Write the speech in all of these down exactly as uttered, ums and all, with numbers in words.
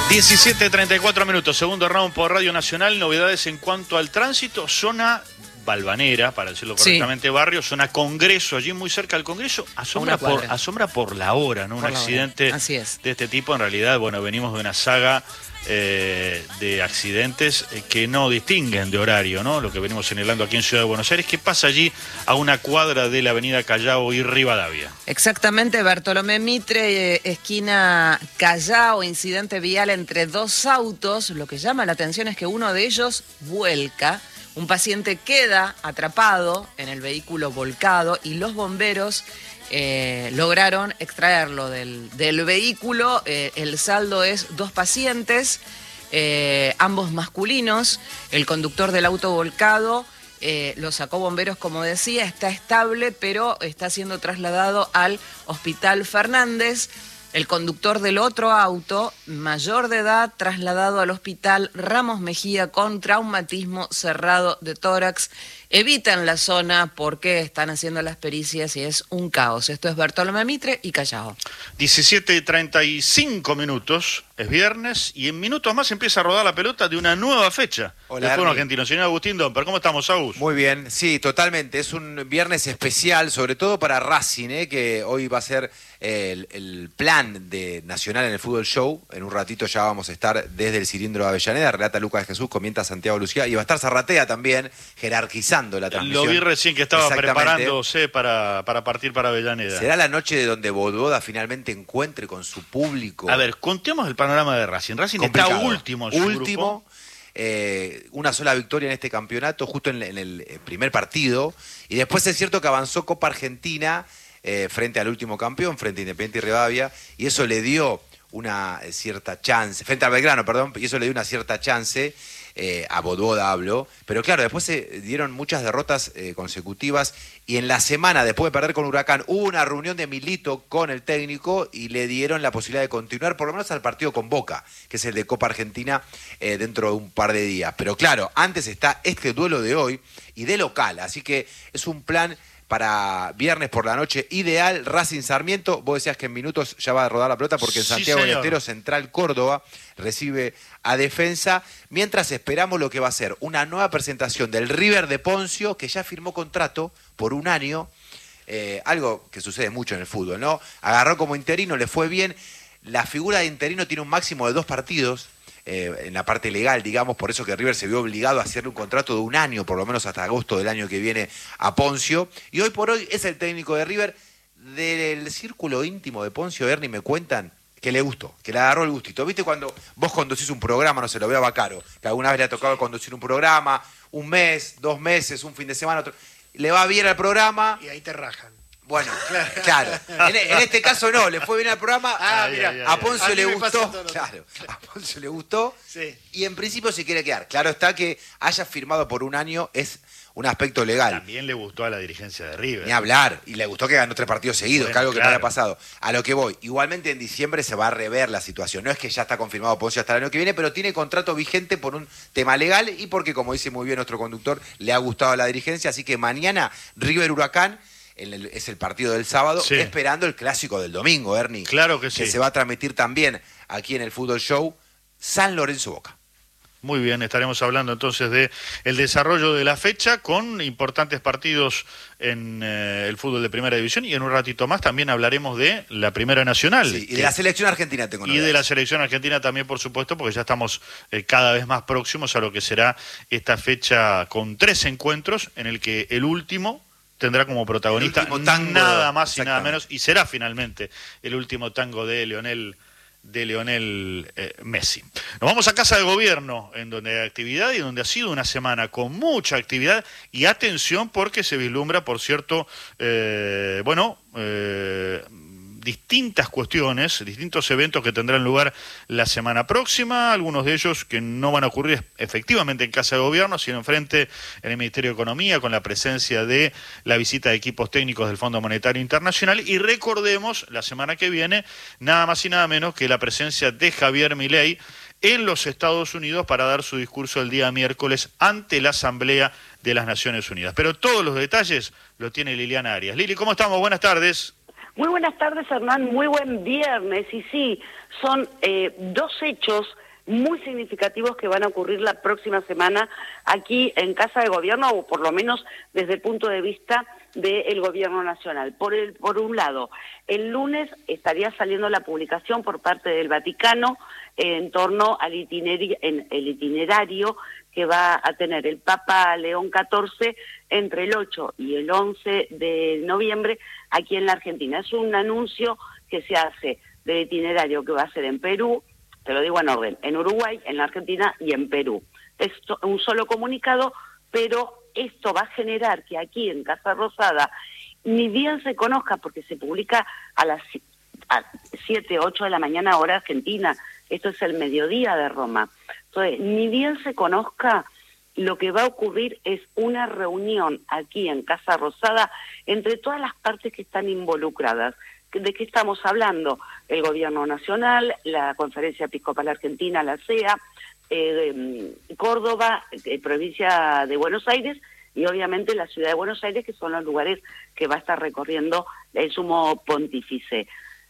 diecisiete treinta y cuatro minutos, segundo round por Radio Nacional. Novedades en cuanto al tránsito. Zona Balvanera, para decirlo correctamente, sí. Barrio, zona Congreso, allí muy cerca del Congreso. Asombra, por, asombra por la hora, ¿no? Un accidente Así es. de este tipo. En realidad, bueno, venimos de una saga eh, de accidentes eh, que no distinguen de horario, ¿no? Lo que venimos señalando aquí en Ciudad de Buenos Aires. ¿Qué pasa allí a una cuadra de la avenida Callao y Rivadavia? Exactamente, Bartolomé Mitre, eh, esquina Callao, incidente vial entre dos autos. Lo que llama la atención es que uno de ellos vuelca. Un paciente queda atrapado en el vehículo volcado y los bomberos eh, lograron extraerlo del, del vehículo. Eh, el saldo es dos pacientes, eh, ambos masculinos. El conductor del auto volcado eh, lo sacó bomberos, como decía, está estable, pero está siendo trasladado al Hospital Fernández. El conductor del otro auto, mayor de edad, trasladado al Hospital Ramos Mejía con traumatismo cerrado de tórax. Evitan la zona porque están haciendo las pericias y es un caos. Esto es Bartolomé Mitre y Callao. diecisiete treinta y cinco minutos, es viernes, y en minutos más empieza a rodar la pelota de una nueva fecha. Hola, del fútbol argentino. Señor Agustín Domper, ¿cómo estamos, Agus? Muy bien, sí, totalmente. Es un viernes especial, sobre todo para Racing, ¿eh? Que hoy va a ser el, el plan de Nacional en el Fútbol Show. En un ratito ya vamos a estar desde el cilindro de Avellaneda. Relata Lucas de Jesús, comenta Santiago Lucía, y va a estar Zarratea también, jerarquizando la transmisión. Lo vi recién que estaba preparándose para, para partir para Avellaneda. ¿Será la noche de donde Bododa finalmente encuentre con su público? A ver, contemos el panorama de Racing. Racing Complicado. Está último en su Último, grupo. Eh, una sola victoria en este campeonato, justo en, en el primer partido. Y después es cierto que avanzó Copa Argentina eh, frente al último campeón, frente a Independiente y Rivadavia, y eso le dio una cierta chance, frente a Belgrano, perdón, y eso le dio una cierta chance. Eh, a Bododa hablo, pero claro, después se dieron muchas derrotas eh, consecutivas y en la semana, después de perder con Huracán, hubo una reunión de Milito con el técnico y le dieron la posibilidad de continuar, por lo menos al partido con Boca, que es el de Copa Argentina, eh, dentro de un par de días. Pero claro, antes está este duelo de hoy y de local, así que es un plan para viernes por la noche ideal. Racing Sarmiento, vos decías que en minutos ya va a rodar la pelota porque en Sí, Santiago del señor. Estero Central Córdoba recibe a Defensa, mientras esperamos lo que va a ser una nueva presentación del River de Poncio, que ya firmó contrato por un año, eh, algo que sucede mucho en el fútbol, ¿no? Agarró como interino, le fue bien. La figura de interino tiene un máximo de dos partidos, Eh, en la parte legal, digamos, por eso que River se vio obligado a hacerle un contrato de un año, por lo menos hasta agosto del año que viene, a Poncio, y hoy por hoy es el técnico de River. Del círculo íntimo de Poncio, Ernie, me cuentan que le gustó, que le agarró el gustito. ¿Viste cuando vos conducís un programa, no se lo veo a Bacaro, que alguna vez le ha tocado conducir un programa, un mes, dos meses, un fin de semana, otro, le va bien al programa y ahí te rajan? Bueno, claro. En, en este caso no, le fue bien al programa. Ah, Ay, mira, ay, ay, a Poncio ay. le A mí me gustó. pasa todo. Claro, a Poncio le gustó. Sí. Y en principio se quiere quedar. Claro está que haya firmado por un año es un aspecto legal. También le gustó a la dirigencia de River. Ni hablar. Y le gustó que ganó tres partidos seguidos, Bueno, que algo que claro. no había pasado. A lo que voy. Igualmente en diciembre se va a rever la situación. No es que ya está confirmado Poncio hasta el año que viene, pero tiene contrato vigente por un tema legal y porque, como dice muy bien nuestro conductor, le ha gustado a la dirigencia. Así que mañana River Huracán. El, es el partido del sábado, Sí. esperando el clásico del domingo, Ernie. Claro que sí. Que se va a transmitir también aquí en el Fútbol Show, San Lorenzo Boca. Muy bien, estaremos hablando entonces de el desarrollo de la fecha con importantes partidos en eh, el fútbol de Primera División y en un ratito más también hablaremos de la Primera Nacional. Sí, y que- de la selección argentina tengo Y de la selección argentina también, por supuesto, porque ya estamos eh, cada vez más próximos a lo que será esta fecha con tres encuentros en el que el último tendrá como protagonista El último tango, nada más y nada exactamente. menos, y será finalmente el último tango de Lionel de Lionel eh, Messi. Nos vamos a Casa de Gobierno, en donde hay actividad y donde ha sido una semana con mucha actividad y atención porque se vislumbra, por cierto, eh, bueno, eh, distintas cuestiones, distintos eventos que tendrán lugar la semana próxima, algunos de ellos que no van a ocurrir efectivamente en Casa de Gobierno, sino enfrente en el Ministerio de Economía, con la presencia de la visita de equipos técnicos del Fondo Monetario Internacional, y recordemos, la semana que viene, nada más y nada menos que la presencia de Javier Milei en los Estados Unidos para dar su discurso el día miércoles ante la Asamblea de las Naciones Unidas. Pero todos los detalles lo tiene Liliana Arias. Lili, ¿cómo estamos? Buenas tardes. Muy buenas tardes, Hernán, muy buen viernes. Y sí, son eh, dos hechos muy significativos que van a ocurrir la próxima semana aquí en Casa de Gobierno, o por lo menos desde el punto de vista del Gobierno Nacional. Por, el, por un lado, el lunes estaría saliendo la publicación por parte del Vaticano eh, en torno al itinerario, en el itinerario que va a tener el Papa León catorce entre el ocho y el once de noviembre aquí en la Argentina. Es un anuncio que se hace del itinerario que va a ser en Perú, te lo digo en orden, en Uruguay, en la Argentina y en Perú. Es un solo comunicado, pero esto va a generar que aquí en Casa Rosada, ni bien se conozca, porque se publica a las siete, ocho de la mañana hora argentina, esto es el mediodía de Roma. Entonces, ni bien se conozca, lo que va a ocurrir es una reunión aquí en Casa Rosada entre todas las partes que están involucradas. ¿De qué estamos hablando? El Gobierno Nacional, la Conferencia Episcopal Argentina, la C E A, eh, Córdoba, eh, provincia de Buenos Aires y obviamente la ciudad de Buenos Aires, que son los lugares que va a estar recorriendo el sumo pontífice.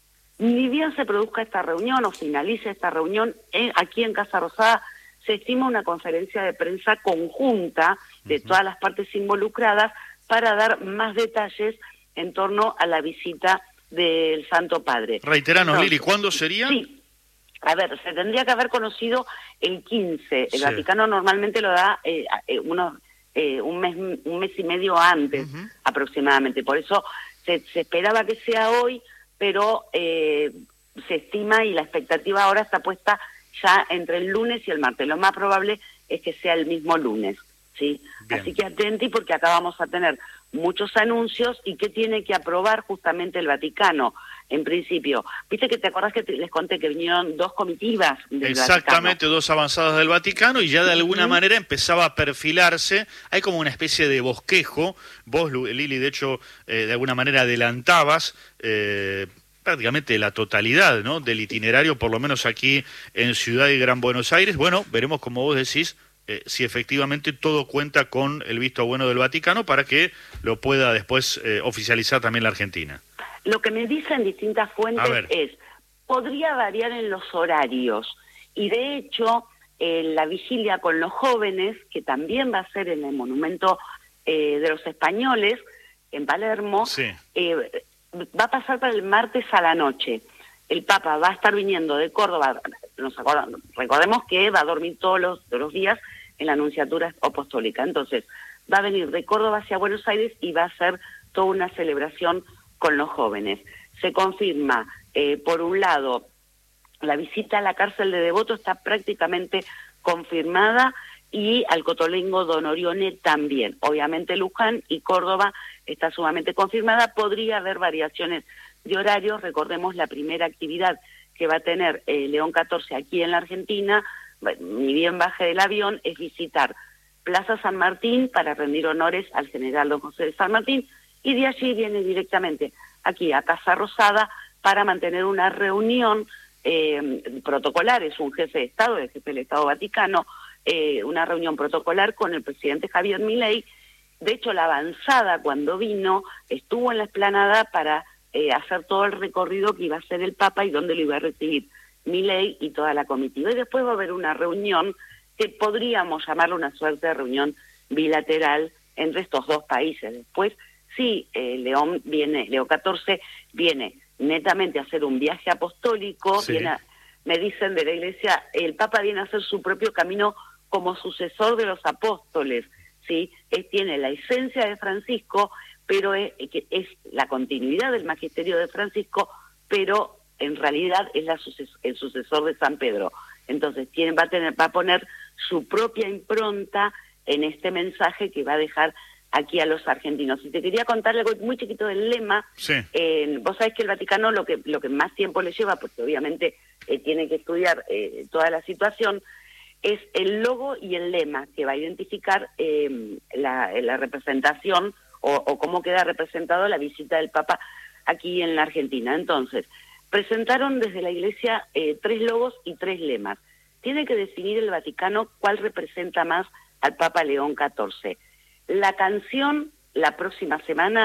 Ni bien se produzca esta reunión o finalice esta reunión, eh, aquí en Casa Rosada se estima una conferencia de prensa conjunta de uh-huh. todas las partes involucradas para dar más detalles en torno a la visita del Santo Padre. Reiteranos, Lili, ¿cuándo sería? Sí, a ver, se tendría que haber conocido el quince. El sí. Vaticano normalmente lo da eh, eh, unos, eh, un, mes, un mes y medio antes, uh-huh. aproximadamente. Por eso se, se esperaba que sea hoy, pero eh, se estima y la expectativa ahora está puesta ya entre el lunes y el martes. Lo más probable es que sea el mismo lunes, ¿sí? Bien. Así que atenti porque acá vamos a tener muchos anuncios y que tiene que aprobar justamente el Vaticano, en principio. Viste que te acordás que te, les conté que vinieron dos comitivas del Exactamente, Vaticano. Dos avanzadas del Vaticano y ya de alguna uh-huh. manera empezaba a perfilarse, hay como una especie de bosquejo, vos Lili de hecho eh, de alguna manera adelantabas eh, prácticamente la totalidad, ¿no?, del itinerario, por lo menos aquí en Ciudad y Gran Buenos Aires. Bueno, veremos como vos decís, Eh, si efectivamente todo cuenta con el visto bueno del Vaticano para que lo pueda después eh, oficializar también la Argentina. Lo que me dicen distintas fuentes es, podría variar en los horarios, y de hecho, eh, la vigilia con los jóvenes, que también va a ser en el Monumento eh, de los Españoles, en Palermo, sí. eh, va a pasar para el martes a la noche. El Papa va a estar viniendo de Córdoba, nos acordamos, recordemos que va a dormir todos los, todos los días en la Nunciatura Apostólica. Entonces, va a venir de Córdoba hacia Buenos Aires y va a ser toda una celebración con los jóvenes. Se confirma, eh, por un lado, la visita a la cárcel de Devoto está prácticamente confirmada y al Cotolengo Don Orione también. Obviamente Luján y Córdoba está sumamente confirmada. Podría haber variaciones de horarios. Recordemos la primera actividad que va a tener eh, León catorce aquí en la Argentina, ni bien baje del avión, es visitar Plaza San Martín para rendir honores al general don José de San Martín, y de allí viene directamente aquí a Casa Rosada para mantener una reunión eh, protocolar. Es un jefe de Estado, el jefe del Estado Vaticano, eh, una reunión protocolar con el presidente Javier Milei. De hecho, la avanzada cuando vino estuvo en la explanada para eh, hacer todo el recorrido que iba a hacer el Papa y donde lo iba a recibir Milei y toda la comitiva. Y después va a haber una reunión que podríamos llamarla una suerte de reunión bilateral entre estos dos países. Después, sí, eh, León viene, Leo catorce viene netamente a hacer un viaje apostólico, sí. viene a, me dicen de la Iglesia, el Papa viene a hacer su propio camino como sucesor de los apóstoles, ¿sí? Él tiene la esencia de Francisco, pero es, es la continuidad del magisterio de Francisco, pero en realidad es la suces el sucesor de San Pedro. Entonces tiene, va a tener, va a poner su propia impronta en este mensaje que va a dejar aquí a los argentinos. Y te quería contar algo muy chiquito del lema. Sí. Eh, vos sabés que el Vaticano lo que lo que más tiempo le lleva, porque obviamente eh, tiene que estudiar eh, toda la situación, es el logo y el lema que va a identificar eh, la, la representación o, o cómo queda representado la visita del Papa aquí en la Argentina. Entonces, presentaron desde la Iglesia eh, tres logos y tres lemas. Tiene que definir el Vaticano cuál representa más al Papa León catorce. La canción, la próxima semana,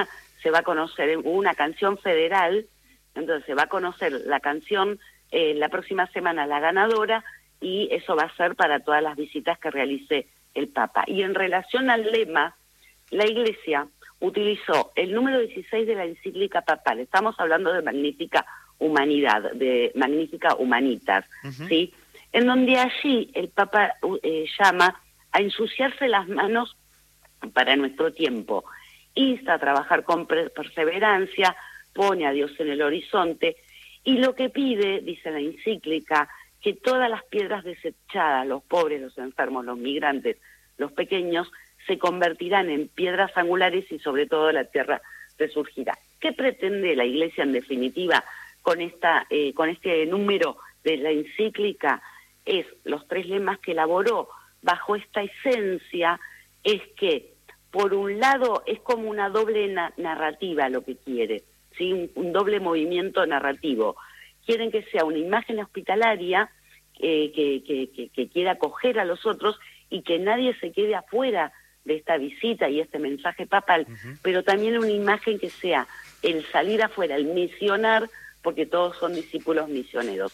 se va a conocer una canción federal, entonces se va a conocer la canción eh, la próxima semana, la ganadora, y eso va a ser para todas las visitas que realice el Papa. Y en relación al lema, la Iglesia utilizó el número dieciséis de la encíclica papal, estamos hablando de Magnífica Humanidad, de Magnífica Humanitas, uh-huh. ¿sí? En donde allí el Papa eh, llama a ensuciarse las manos para nuestro tiempo, insta a trabajar con perseverancia, pone a Dios en el horizonte, y lo que pide, dice la encíclica, que todas las piedras desechadas, los pobres, los enfermos, los migrantes, los pequeños, se convertirán en piedras angulares y sobre todo la tierra resurgirá. ¿Qué pretende la Iglesia en definitiva con esta, eh, con este número de la encíclica? Es los tres lemas que elaboró bajo esta esencia, es que por un lado es como una doble na- narrativa lo que quiere, ¿sí? un, un doble movimiento narrativo. Quieren que sea una imagen hospitalaria eh, que, que, que, que quiera acoger a los otros y que nadie se quede afuera de esta visita y este mensaje papal, uh-huh. pero también una imagen que sea el salir afuera, el misionar, porque todos son discípulos misioneros.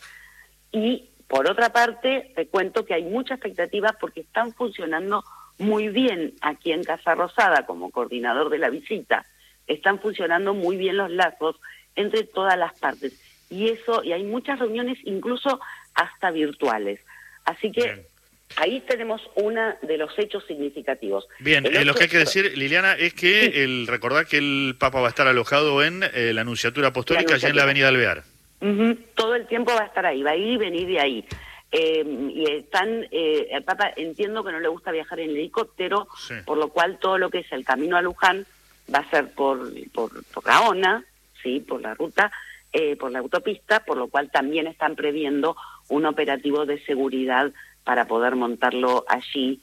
Y por otra parte, te cuento que hay mucha expectativa porque están funcionando muy bien aquí en Casa Rosada como coordinador de la visita. Están funcionando muy bien los lazos entre todas las partes. Y eso, y hay muchas reuniones incluso hasta virtuales. Así que bien. Ahí tenemos uno de los hechos significativos. Bien, eh, lo que hay que decir, Liliana, es que sí. el recordar que el Papa va a estar alojado en eh, la Anunciatura Apostólica, allá en la Avenida Alvear. Uh-huh. Todo el tiempo va a estar ahí, va a ir y venir de ahí. Eh, y están, eh, el Papa entiendo que no le gusta viajar en helicóptero, sí. por lo cual todo lo que es el camino a Luján va a ser por, por, por la O N A, sí, por la ruta, eh, por la autopista, por lo cual también están previendo un operativo de seguridad para poder montarlo allí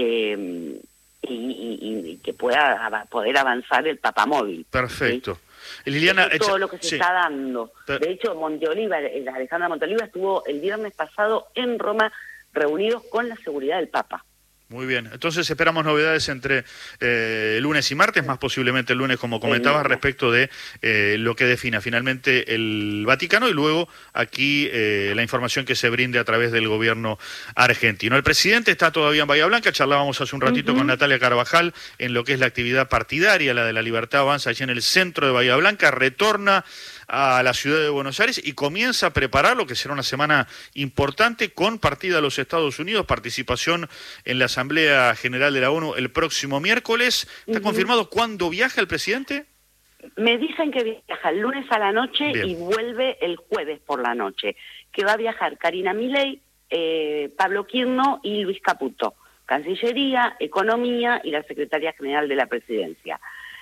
eh, y, y, y que pueda av- poder avanzar el papamóvil. Perfecto. ¿Sí? Liliana, es todo lo que se sí. está dando. De hecho, Monteoliva, Alejandra Monteoliva estuvo el viernes pasado en Roma reunidos con la seguridad del Papa. Muy bien, entonces esperamos novedades entre eh, lunes y martes, más posiblemente el lunes, como comentabas, respecto de eh, lo que defina finalmente el Vaticano y luego aquí eh, la información que se brinde a través del gobierno argentino. El presidente está todavía en Bahía Blanca, charlábamos hace un ratito uh-huh. con Natalia Carvajal en lo que es la actividad partidaria, la de la Libertad Avanza allí en el centro de Bahía Blanca, retorna a la ciudad de Buenos Aires y comienza a preparar lo que será una semana importante con partida a los Estados Unidos, participación en la Asamblea General de la ONU el próximo miércoles. ¿Está uh-huh. confirmado cuándo viaja el presidente? Me dicen que viaja el lunes a la noche Bien. y vuelve el jueves por la noche, que va a viajar Karina Milei, eh, Pablo Quirno y Luis Caputo, Cancillería, Economía y la Secretaría General de la Presidencia.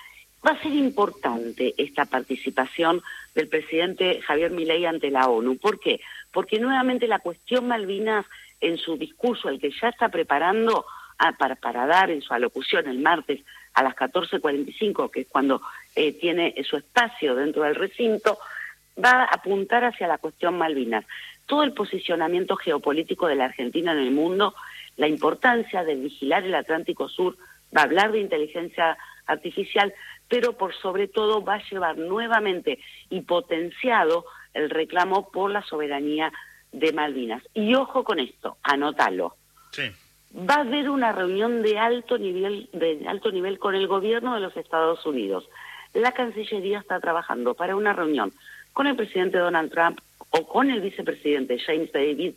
Va a ser importante esta participación del presidente Javier Milei ante la ONU. ¿Por qué? Porque nuevamente la cuestión Malvinas, en su discurso, el que ya está preparando a, para, para dar en su alocución el martes a las catorce cuarenta y cinco, que es cuando eh, tiene su espacio dentro del recinto, va a apuntar hacia la cuestión Malvinas. Todo el posicionamiento geopolítico de la Argentina en el mundo, la importancia de vigilar el Atlántico Sur, va a hablar de inteligencia artificial, pero por sobre todo va a llevar nuevamente y potenciado el reclamo por la soberanía de Malvinas. Y ojo con esto, anótalo. Sí. Va a haber una reunión de alto nivel, de alto nivel con el gobierno de los Estados Unidos. La Cancillería está trabajando para una reunión con el presidente Donald Trump o con el vicepresidente James David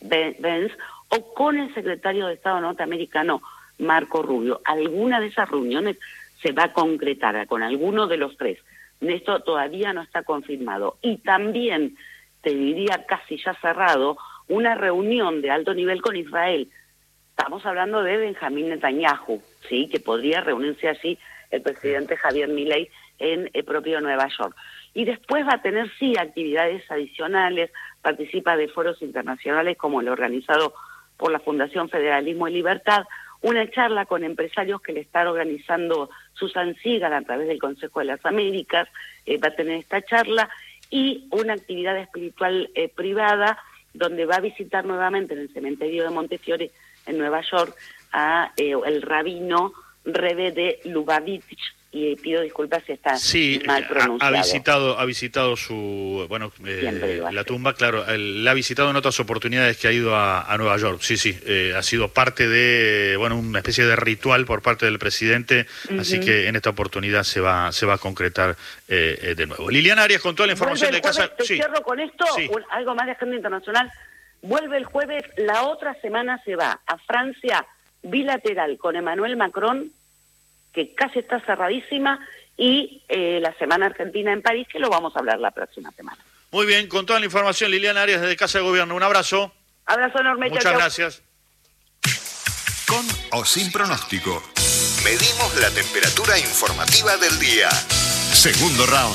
Vance o con el secretario de Estado norteamericano Marco Rubio. Alguna de esas reuniones se va a concretar con alguno de los tres. Esto todavía no está confirmado. Y también, te diría casi ya cerrado, una reunión de alto nivel con Israel. Estamos hablando de Benjamín Netanyahu, ¿sí? Que podría reunirse allí el presidente Javier Milei en el propio Nueva York. Y después va a tener, sí, actividades adicionales, participa de foros internacionales como el organizado por la Fundación Federalismo y Libertad, una charla con empresarios que le está organizando Susan Sigal a través del Consejo de las Américas, eh, va a tener esta charla, y una actividad espiritual eh, privada donde va a visitar nuevamente en el cementerio de Montefiore, en Nueva York, a eh, el rabino Rebbe de Lubavitch, y pido disculpas si está sí, mal pronunciado. Ha, ha visitado, ha visitado su, bueno, eh, la tumba, claro, él, la ha visitado en otras oportunidades que ha ido a, a Nueva York, sí, sí, eh, ha sido parte de, bueno, una especie de ritual por parte del presidente, uh-huh. así que en esta oportunidad se va, se va a concretar eh, eh, de nuevo. Liliana Arias con toda la información de casa. Te sí. cierro con esto, sí. algo más de agenda internacional. Vuelve el jueves, la otra semana se va a Francia bilateral con Emmanuel Macron, que casi está cerradísima, y eh, la Semana Argentina en París, que lo vamos a hablar la próxima semana. Muy bien, con toda la información, Liliana Arias desde Casa de Gobierno. Un abrazo. Abrazo enorme. Muchas chau, gracias. Con o sin pronóstico. Medimos la temperatura informativa del día. Segundo round.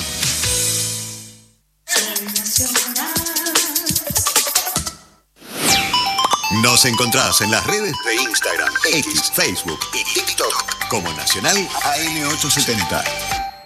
Nos encontrás en las redes de Instagram, X, Facebook y TikTok como Nacional A M ochocientos setenta.